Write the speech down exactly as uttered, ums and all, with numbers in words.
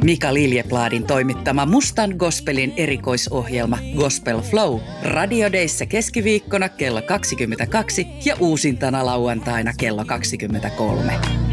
Mika Liljepladin toimittama Mustan gospelin erikoisohjelma Gospel Flow radiodeissa keskiviikkona kello kaksikymmentäkaksi ja uusintana lauantaina kello kaksikymmentäkolme.